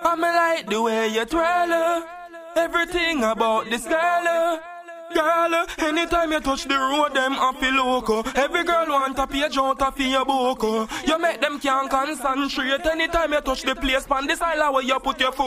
me like the way you twirl. Everything about this girl. Girl, anytime you touch the road, them happy loco. Every girl want a page out of your book. You make them can't concentrate. Anytime you touch the place, pan this island where you put your foot.